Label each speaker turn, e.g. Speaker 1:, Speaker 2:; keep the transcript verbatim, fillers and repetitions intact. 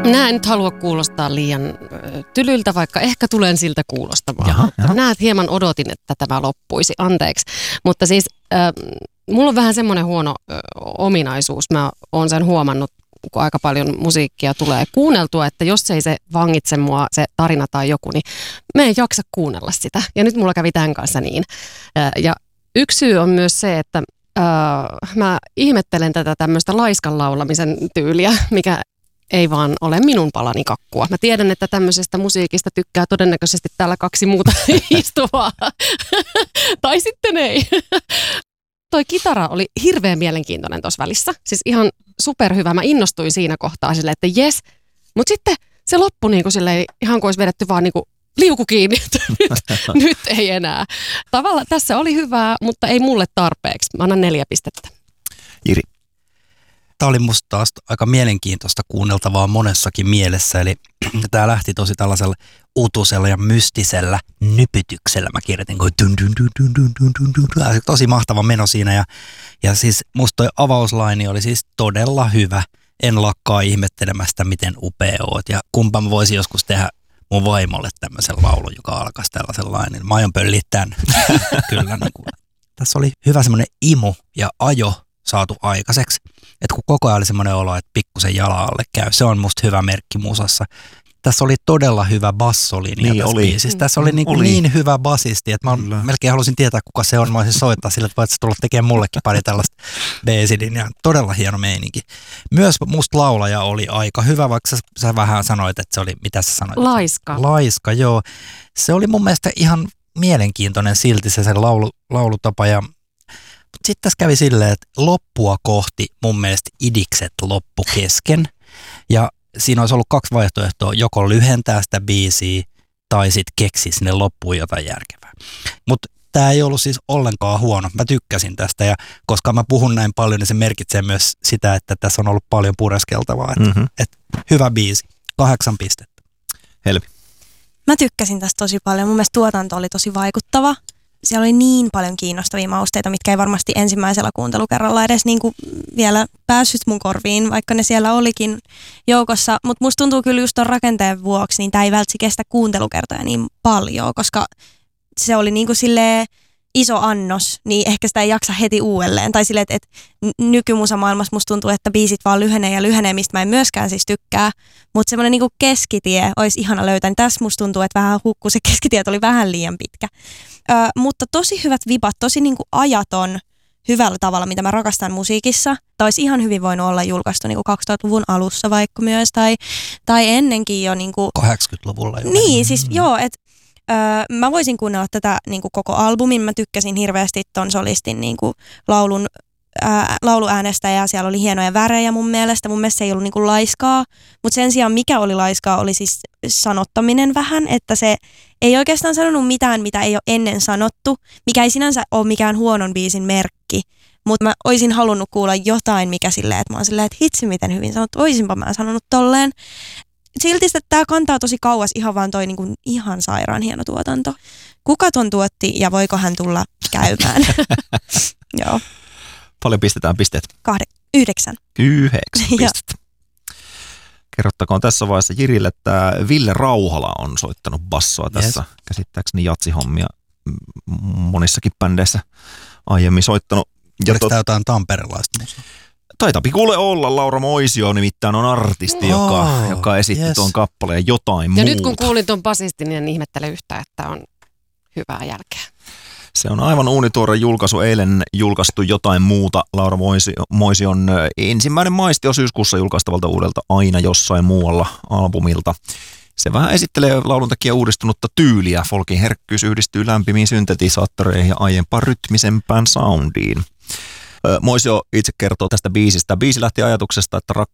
Speaker 1: Nää en nyt halua kuulostaa liian tylyltä, vaikka ehkä tulen siltä kuulostamaan.
Speaker 2: Jaha, jaha.
Speaker 1: Näet, hieman odotin, että tämä loppuisi. Anteeksi. Mutta siis äh, mulla on vähän semmoinen huono äh, ominaisuus. Mä oon sen huomannut, kun aika paljon musiikkia tulee kuunneltua, että jos ei se vangitse mua, se tarina tai joku, niin mä en jaksa kuunnella sitä. Ja nyt mulla kävi tämän kanssa niin. Äh, ja yksi syy on myös se, että äh, mä ihmettelen tätä tämmöistä laiskan laulamisen tyyliä, mikä ei vaan ole minun palani kakkua. Mä tiedän, että tämmöisestä musiikista tykkää todennäköisesti täällä kaksi muuta istuvaa. Tai sitten ei. Toi kitara oli hirveän mielenkiintoinen tuossa välissä. Siis ihan superhyvä. Mä innostuin siinä kohtaa silleen, että jes. Mutta sitten se loppui niin kuin silleen, ihan kuin olisi vedetty vaan niin kuin liuku kiinni. nyt, nyt ei enää. Tavallaan tässä oli hyvää, mutta ei mulle tarpeeksi. Mä annan neljä pistettä.
Speaker 2: Jiri.
Speaker 3: Tämä oli musta taas aika mielenkiintoista kuunneltavaa monessakin mielessä, eli tämä lähti tosi tällaisella utusella ja mystisellä nypytyksellä. Mä kirjoitin kuin dun dun dun dun dun dun dun dun. Tosi mahtava meno siinä ja, ja siis musta toi avauslaini oli siis todella hyvä. En lakkaa ihmettelemästä, miten upea oot ja kumpa mä voisin joskus tehdä mun vaimolle tämmöisen laulun, joka alkaisi tällaisen lainin. Mä aion pölliä tän. Kyllä. Niin kuin. Tässä oli hyvä semmoinen imu ja ajo saatu aikaiseksi. Että kun koko ajan oli semmoinen olo, että pikkusen jala alle käy. Se on musta hyvä merkki musassa. Tässä oli todella hyvä bassolinja
Speaker 2: niin
Speaker 3: tässä
Speaker 2: oli.
Speaker 3: biisissä. Tässä oli niin,
Speaker 2: oli.
Speaker 3: niin hyvä basisti, että mä Kyllä. melkein halusin tietää, kuka se on. Mä olisin soittaa sille, että voit tulla tekemään mullekin pari tällaista biisilinjaa. Todella hieno meininki. Myös musta laulaja oli aika hyvä, vaikka sä, sä vähän sanoit, että se oli, mitä sä sanoit?
Speaker 1: Laiska.
Speaker 3: Laiska, joo. Se oli mun mielestä ihan mielenkiintoinen silti se, se laulu, laulutapa ja sitten tässä kävi silleen, että loppua kohti mun mielestä idikset loppu kesken. Ja siinä olisi ollut kaksi vaihtoehtoa, joko lyhentää sitä biisiä tai sitten keksi sinne loppuun jotain järkevää. Mutta tämä ei ollut siis ollenkaan huono. Mä tykkäsin tästä ja koska mä puhun näin paljon, niin se merkitsee myös sitä, että tässä on ollut paljon pureskeltavaa. Et, mm-hmm. et, hyvä biisi, kahdeksan pistettä.
Speaker 2: Helvi.
Speaker 4: Mä tykkäsin tästä tosi paljon. Mun mielestä tuotanto oli tosi vaikuttava. Siellä oli niin paljon kiinnostavia mausteita, mitkä ei varmasti ensimmäisellä kuuntelukerralla edes niin kuin vielä päässyt mun korviin, vaikka ne siellä olikin joukossa. Mutta musta tuntuu kyllä just ton rakenteen vuoksi, niin tää ei välttämättä kestä kuuntelukertoja niin paljon, koska se oli niin kuin silleen iso annos, niin ehkä sitä ei jaksa heti uudelleen. Tai silleen, että et nykymusamaailmassa musta tuntuu, että biisit vaan lyhenee ja lyhenee, mistä mä en myöskään siis tykkää. Mutta semmoinen niinku keskitie olisi ihana löytää. Niin tässä musta tuntuu, että vähän hukku, se keskitie oli vähän liian pitkä. Ö, mutta tosi hyvät vibat, tosi niinku ajaton hyvällä tavalla, mitä mä rakastan musiikissa. Tai olisi ihan hyvin voinut olla julkaistu niinku kaksituhattaluvun alussa vaikka myös, tai, tai ennenkin jo. Niinku,
Speaker 3: kahdeksankymmentäluvulla jo.
Speaker 4: Niin, siis mm. joo, että Öö, mä voisin kuunnella tätä niin kuin koko albumin. Mä tykkäsin hirveästi ton solistin niin kuin laulun, ää, lauluäänestä ja siellä oli hienoja värejä mun mielestä. Mun mielestä se ei ollut niin kuin laiskaa, mutta sen sijaan mikä oli laiskaa oli siis sanottaminen vähän, että se ei oikeastaan sanonut mitään, mitä ei ole ennen sanottu, mikä ei sinänsä ole mikään huonon biisin merkki. Mutta mä oisin halunnut kuulla jotain, mikä silleen, että mä oon silleen, että hitsi miten hyvin sanottu, oisinpa mä sanonut tolleen. Silti että tämä kantaa tosi kauas ihan vaan toi niinku ihan sairaan hieno tuotanto. Kuka ton tuotti ja voiko hän tulla käymään? Joo.
Speaker 2: Paljon pistetään pisteet?
Speaker 4: Kahde, yhdeksän.
Speaker 2: Yhdeksän pistettä. Kerrottakoon tässä vaiheessa Jirille, että Ville Rauhala on soittanut bassoa tässä. Yes. Käsittääkseni jatsihommia monissakin bändeissä aiemmin soittanut.
Speaker 3: Ja oliko tämä jotain tamperelaista musaa?
Speaker 2: Taitapi kuule olla. Laura Moisio nimittäin on artisti, oh, joka, joka esitti yes. tuon kappaleen jotain
Speaker 1: ja
Speaker 2: muuta.
Speaker 1: Ja nyt kun kuulin tuon basistin, niin en ihmettele yhtään, että on hyvää jälkeä.
Speaker 2: Se on aivan uunituore julkaisu. Eilen julkaistu jotain muuta. Laura Moisio, Moision ensimmäinen maistio syyskuussa julkaistavalta uudelta Aina jossain muualla albumilta. Se vähän esittelee lauluntakia uudistunutta tyyliä. Folkin herkkyys yhdistyy lämpimiin syntetisaattoreihin ja aiempaan rytmisempään soundiin. Moisio itse kertoo tästä biisistä. Biisi lähti ajatuksesta, että